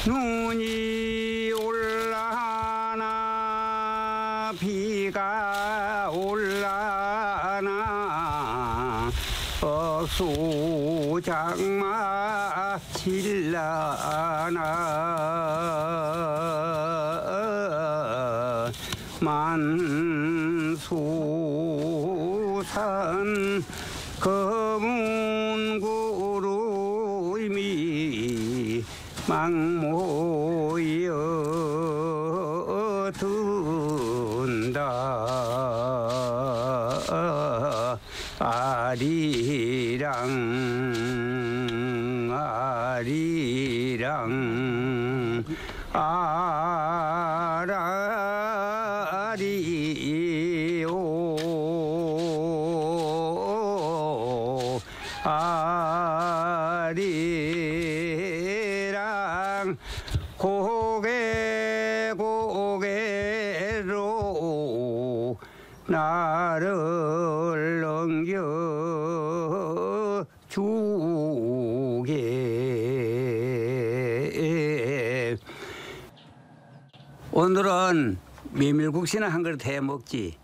눈이 올라나 비가 올라나 수장마 질라나 만수산 검은 구름이 막 모여 든다 아리랑 아리랑 아라리오 아리랑 고개 고개로 나를 넘겨 주게. 오늘은 메밀국수나 한 그릇 해 먹지.